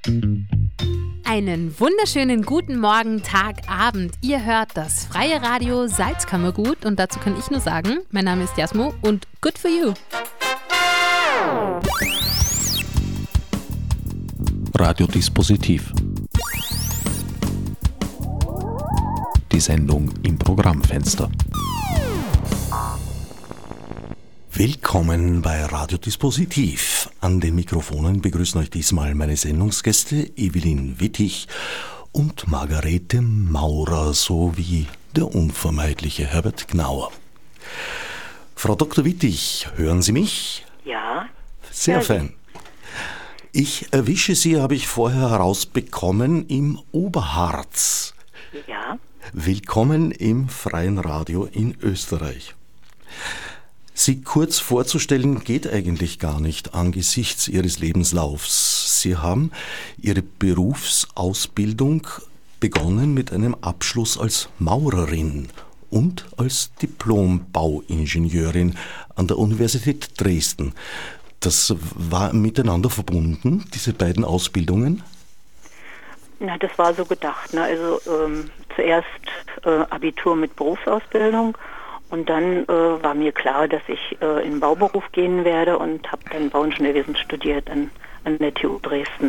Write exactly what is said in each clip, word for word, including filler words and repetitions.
Einen wunderschönen guten Morgen, Tag, Abend. Ihr hört das freie Radio Salzkammergut und dazu kann ich nur sagen, mein Name ist Jasmo und good for you. Radiodispositiv. Die Sendung im Programmfenster. Willkommen bei Radiodispositiv. An den Mikrofonen begrüßen euch diesmal meine Sendungsgäste Evelyn Wittig und Margarete Maurer sowie der unvermeidliche Herbert Gnauer. Frau Doktor Wittig, hören Sie mich? Ja. Sehr fein. Ich erwische Sie, habe ich vorher herausbekommen, im Oberharz. Ja. Willkommen im freien Radio in Österreich. Sie kurz vorzustellen geht eigentlich gar nicht angesichts Ihres Lebenslaufs. Sie haben Ihre Berufsausbildung begonnen mit einem Abschluss als Maurerin und als Diplom-Bauingenieurin an der Universität Dresden. Das war miteinander verbunden, diese beiden Ausbildungen? Na, das war so gedacht. Ne? Also ähm, zuerst äh, Abitur mit Berufsausbildung. Und dann äh, war mir klar, dass ich äh, in den Bauberuf gehen werde und habe dann Bauingenieurwesen studiert an, an der T U Dresden.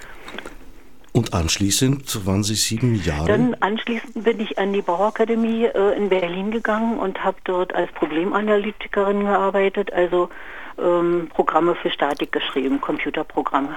Und anschließend waren Sie sieben Jahre? Dann anschließend bin ich an die Bauakademie äh, in Berlin gegangen und habe dort als Problemanalytikerin gearbeitet, also ähm, Programme für Statik geschrieben, Computerprogramme.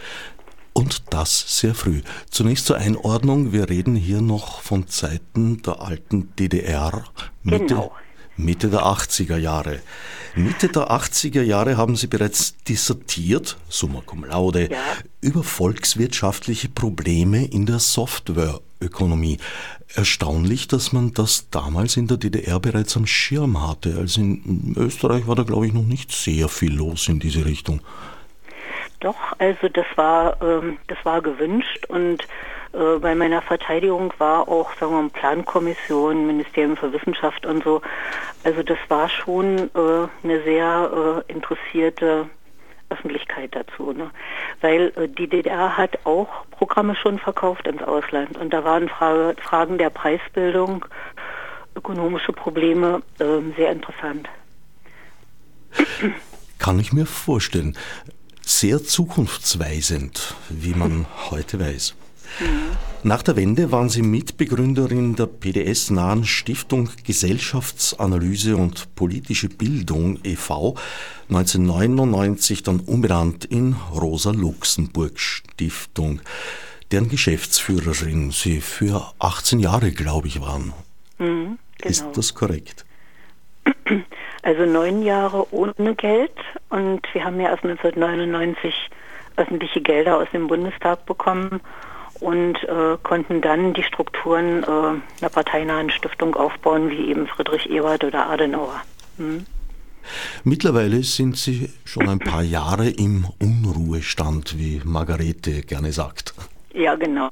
Und das sehr früh. Zunächst zur Einordnung, wir reden hier noch von Zeiten der alten D D R, Mitte, genau. Mitte der achtziger Jahre. Mitte der achtziger Jahre haben Sie bereits dissertiert, summa cum laude, ja. über volkswirtschaftliche Probleme in der Softwareökonomie. Erstaunlich, dass man das damals in der D D R bereits am Schirm hatte. Also in Österreich war da, glaube ich, noch nicht sehr viel los in diese Richtung. Doch, also das war, ähm, das war gewünscht und äh, bei meiner Verteidigung war auch, sagen wir mal, Plankommission, Ministerium für Wissenschaft und so. Also das war schon äh, eine sehr äh, interessierte Öffentlichkeit dazu, ne? Weil äh, die D D R hat auch Programme schon verkauft ins Ausland und da waren Frage, Fragen der Preisbildung, ökonomische Probleme äh, sehr interessant. Kann ich mir vorstellen. Sehr zukunftsweisend, wie man heute weiß. Mhm. Nach der Wende waren Sie Mitbegründerin der P D S-nahen Stiftung Gesellschaftsanalyse und politische Bildung e V, neunzehnhundertneunundneunzig dann umbenannt in Rosa-Luxemburg-Stiftung, deren Geschäftsführerin Sie für achtzehn Jahre, glaube ich, waren. Mhm, genau. Ist das korrekt? Also neun Jahre ohne Geld und wir haben ja erst neunzehnhundertneunundneunzig öffentliche Gelder aus dem Bundestag bekommen und äh, konnten dann die Strukturen äh, einer parteinahen Stiftung aufbauen, wie eben Friedrich Ebert oder Adenauer. Hm? Mittlerweile sind Sie schon ein paar Jahre im Unruhestand, wie Margarete gerne sagt. Ja, genau.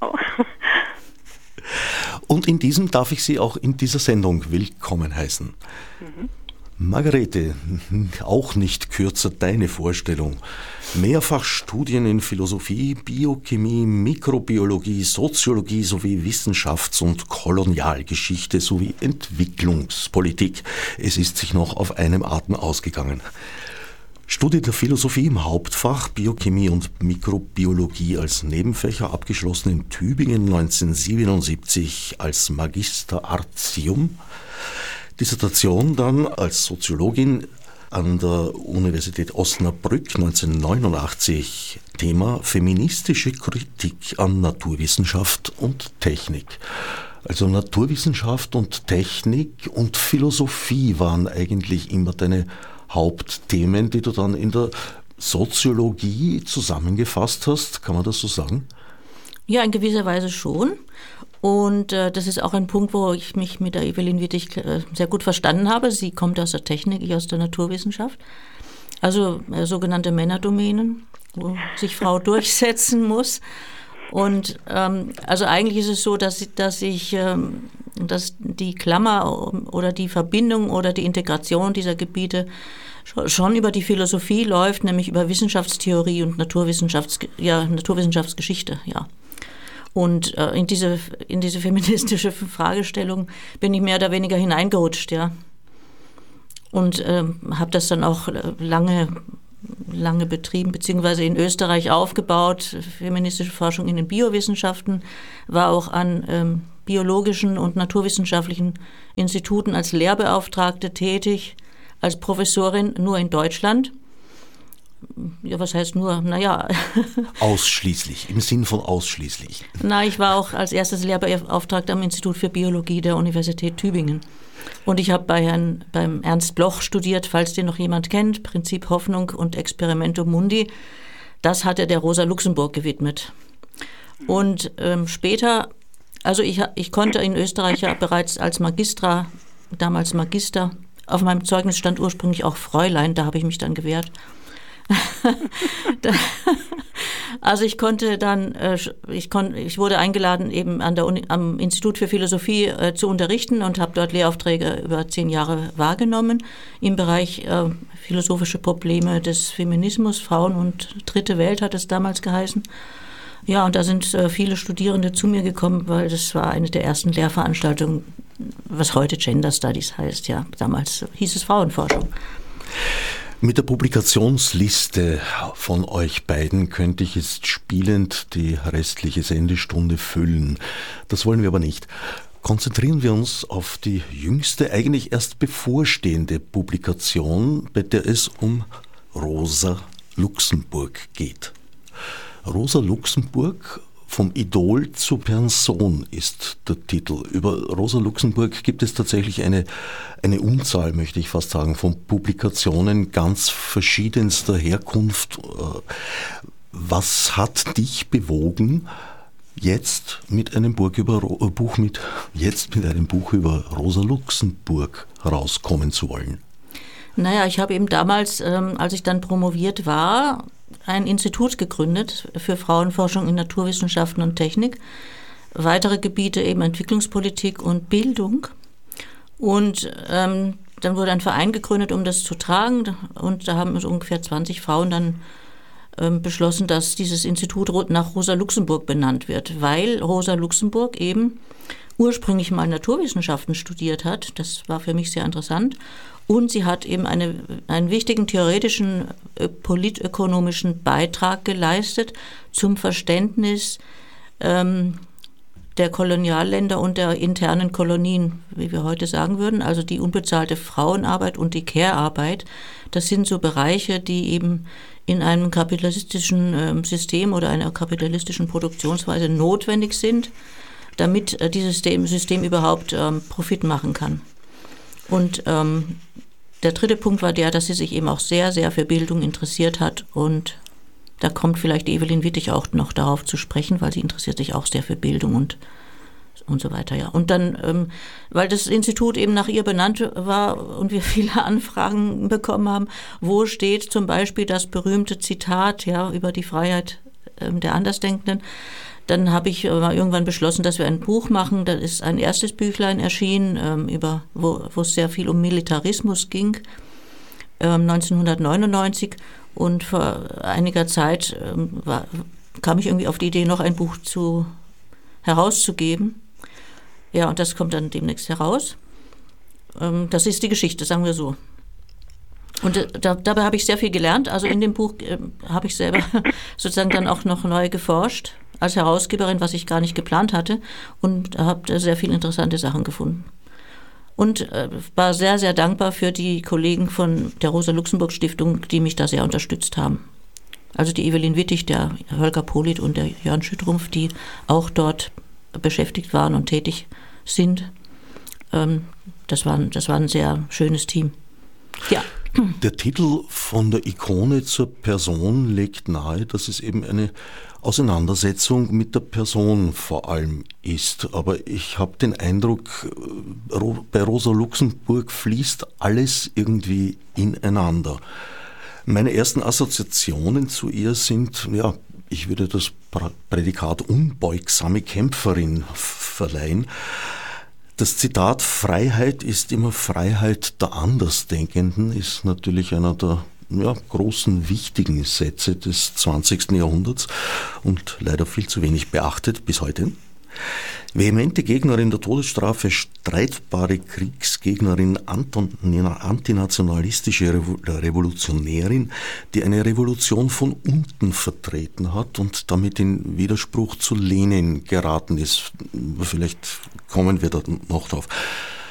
Und in diesem darf ich Sie auch in dieser Sendung willkommen heißen. Mhm. Margarete, auch nicht kürzer deine Vorstellung. Mehrfach Studien in Philosophie, Biochemie, Mikrobiologie, Soziologie sowie Wissenschafts- und Kolonialgeschichte sowie Entwicklungspolitik. Es ist sich noch auf einem Atem ausgegangen. Studie der Philosophie im Hauptfach, Biochemie und Mikrobiologie als Nebenfächer, abgeschlossen in Tübingen neunzehnhundertsiebenundsiebzig als Magister Artium. Dissertation dann als Soziologin an der Universität Osnabrück neunzehnhundertneunundachtzig. Thema feministische Kritik an Naturwissenschaft und Technik. Also Naturwissenschaft und Technik und Philosophie waren eigentlich immer deine Hauptthemen, die du dann in der Soziologie zusammengefasst hast. Kann man das so sagen? Ja, in gewisser Weise schon. Und äh, das ist auch ein Punkt, wo ich mich mit der Evelyn Wittig äh, sehr gut verstanden habe. Sie kommt aus der Technik, ich aus der Naturwissenschaft. Also äh, sogenannte Männerdomänen, wo sich Frau durchsetzen muss. Und ähm, also eigentlich ist es so, dass, dass ich, ähm, dass die Klammer oder die Verbindung oder die Integration dieser Gebiete schon über die Philosophie läuft, nämlich über Wissenschaftstheorie und Naturwissenschafts, ja, Naturwissenschaftsgeschichte, ja. Und äh, in diese, in diese feministische Fragestellung bin ich mehr oder weniger hineingerutscht, ja. Und äh, habe das dann auch lange, lange betrieben, beziehungsweise in Österreich aufgebaut. Feministische Forschung in den Biowissenschaften, war auch an ähm, biologischen und naturwissenschaftlichen Instituten als Lehrbeauftragte tätig, als Professorin nur in Deutschland. Ja, was heißt nur? Naja. Ausschließlich, im Sinn von ausschließlich. Na, ich war auch als erstes Lehrbeauftragte am Institut für Biologie der Universität Tübingen. Und ich habe bei Herrn, beim Ernst Bloch studiert, falls den noch jemand kennt, Prinzip Hoffnung und Experimento Mundi. Das hat er der Rosa Luxemburg gewidmet. Und ähm, später, also ich, ich konnte in Österreich ja bereits als Magistra, damals Magister, auf meinem Zeugnis stand ursprünglich auch Fräulein, da habe ich mich dann gewehrt. Also ich konnte dann, ich, kon, ich wurde eingeladen, eben an der Uni, am Institut für Philosophie äh, zu unterrichten und habe dort Lehraufträge über zehn Jahre wahrgenommen im Bereich äh, philosophische Probleme des Feminismus, Frauen und Dritte Welt hat es damals geheißen. Ja, und da sind äh, viele Studierende zu mir gekommen, weil das war eine der ersten Lehrveranstaltungen, was heute Gender Studies heißt. Ja, damals hieß es Frauenforschung. Mit der Publikationsliste von euch beiden könnte ich jetzt spielend die restliche Sendestunde füllen. Das wollen wir aber nicht. Konzentrieren wir uns auf die jüngste, eigentlich erst bevorstehende Publikation, bei der es um Rosa Luxemburg geht. Rosa Luxemburg, vom Idol zur Person ist der Titel. Über Rosa Luxemburg gibt es tatsächlich eine, eine Unzahl, möchte ich fast sagen, von Publikationen ganz verschiedenster Herkunft. Was hat dich bewogen, jetzt mit einem Buch über, Buch mit, jetzt mit einem Buch über Rosa Luxemburg herauskommen zu wollen? Naja, ich habe eben damals, ähm, als ich dann promoviert war, ein Institut gegründet für Frauenforschung in Naturwissenschaften und Technik. Weitere Gebiete eben Entwicklungspolitik und Bildung. Und ähm, dann wurde ein Verein gegründet, um das zu tragen. Und da haben so ungefähr zwanzig Frauen dann ähm, beschlossen, dass dieses Institut nach Rosa Luxemburg benannt wird, weil Rosa Luxemburg eben ursprünglich mal Naturwissenschaften studiert hat. Das war für mich sehr interessant. Und sie hat eben eine, einen wichtigen theoretischen, äh, politökonomischen Beitrag geleistet zum Verständnis ähm, der Kolonialländer und der internen Kolonien, wie wir heute sagen würden. Also die unbezahlte Frauenarbeit und die Care-Arbeit. Das sind so Bereiche, die eben in einem kapitalistischen äh, System oder einer kapitalistischen Produktionsweise notwendig sind, damit äh, dieses System, System überhaupt ähm, Profit machen kann. Und ähm, der dritte Punkt war der, dass sie sich eben auch sehr, sehr für Bildung interessiert hat. Und da kommt vielleicht Evelyn Wittig auch noch darauf zu sprechen, weil sie interessiert sich auch sehr für Bildung und, und so weiter. Ja. Und dann, ähm, weil das Institut eben nach ihr benannt war und wir viele Anfragen bekommen haben, wo steht zum Beispiel das berühmte Zitat ja, über die Freiheit ähm, der Andersdenkenden, dann habe ich irgendwann beschlossen, dass wir ein Buch machen. Da ist ein erstes Büchlein erschienen, ähm, über, wo, wo es sehr viel um Militarismus ging, ähm, neunzehnhundertneunundneunzig. Und vor einiger Zeit ähm, war, kam ich irgendwie auf die Idee, noch ein Buch zu, herauszugeben. Ja, und das kommt dann demnächst heraus. Ähm, das ist die Geschichte, sagen wir so. Und äh, da, dabei habe ich sehr viel gelernt. Also in dem Buch äh, habe ich selber sozusagen dann auch noch neu geforscht als Herausgeberin, was ich gar nicht geplant hatte, und habe sehr viele interessante Sachen gefunden. Und äh, war sehr, sehr dankbar für die Kollegen von der Rosa-Luxemburg-Stiftung, die mich da sehr unterstützt haben. Also die Evelyn Wittig, der Holger Polit und der Jörn Schüttrumpf, die auch dort beschäftigt waren und tätig sind. Ähm, das war, das war ein sehr schönes Team. Ja. Der Titel von der Ikone zur Person legt nahe, dass es eben eine Auseinandersetzung mit der Person vor allem ist. Aber ich habe den Eindruck, bei Rosa Luxemburg fließt alles irgendwie ineinander. Meine ersten Assoziationen zu ihr sind ja ich würde das Prädikat unbeugsame Kämpferin verleihen. Das Zitat Freiheit ist immer Freiheit der Andersdenkenden ist natürlich einer der ja, großen, wichtigen Sätze des zwanzigsten Jahrhunderts und leider viel zu wenig beachtet bis heute. Vehemente Gegnerin der Todesstrafe, streitbare Kriegsgegnerin, antinationalistische Revolutionärin, die eine Revolution von unten vertreten hat und damit in Widerspruch zu Lenin geraten ist. Vielleicht kommen wir da noch drauf.